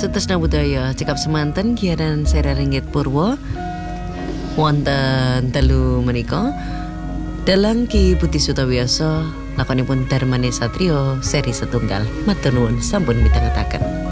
Sutresna budaya cekap semanten giaran Sera Ringgit Purwo wonten telu menika dalang Ki Budi Sutawiasa lakonipun Darmane Satrio seri setunggal. Matur nuwun sampun mitangetaken.